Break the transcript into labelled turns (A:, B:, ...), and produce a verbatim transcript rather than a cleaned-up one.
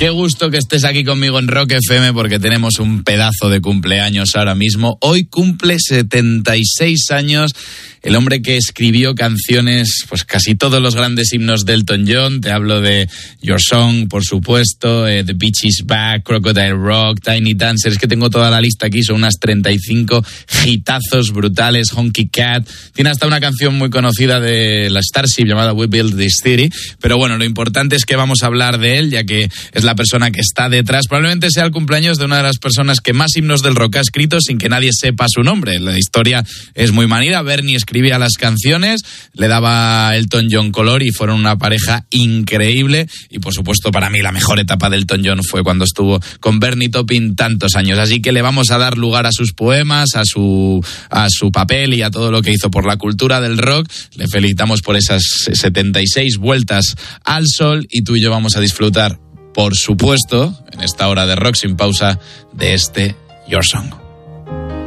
A: Qué gusto que estés aquí conmigo en Rock F M porque tenemos un pedazo de cumpleaños ahora mismo. Hoy cumple setenta y seis años el hombre que escribió canciones, pues casi todos los grandes himnos de Elton John. Te hablo de Your Song, por supuesto, eh, The Beach is Back, Crocodile Rock, Tiny Dancer. Es que tengo toda la lista aquí, son unas treinta y cinco hitazos brutales, Honky Cat. Tiene hasta una canción muy conocida de la Starship llamada We Build This City. Pero bueno, lo importante es que vamos a hablar de él, ya que es la persona que está detrás. Probablemente sea el cumpleaños de una de las personas que más himnos del rock ha escrito sin que nadie sepa su nombre. La historia es muy manida. Bernie escribía las canciones, le daba a Elton John color y fueron una pareja increíble. Y por supuesto, para mí la mejor etapa de Elton John fue cuando estuvo con Bernie Taupin tantos años. Así que le vamos a dar lugar a sus poemas, a su, a su papel y a todo lo que hizo por la cultura del rock. Le felicitamos por esas setenta y seis vueltas al sol y tú y yo vamos a disfrutar, por supuesto, en esta hora de rock sin pausa, de este Your Song.